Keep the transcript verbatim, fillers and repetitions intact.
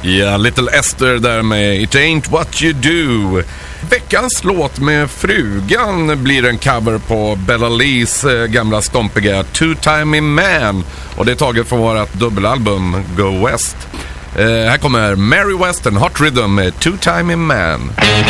Ja, yeah, Little Esther där med It Ain't What You Do. Veckans låt med frugan blir en cover på Bella Lees gamla stompiga Two Time Man. Och det är taget från vårt dubbelalbum Go West. Eh, här kommer Mary West and Hot Rhythm med Two Time Man.